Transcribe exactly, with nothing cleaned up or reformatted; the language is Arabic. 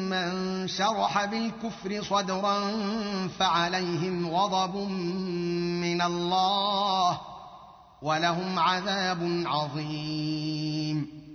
من شرح بالكفر صدرا فعليهم غضب من الله ولهم عذاب عظيم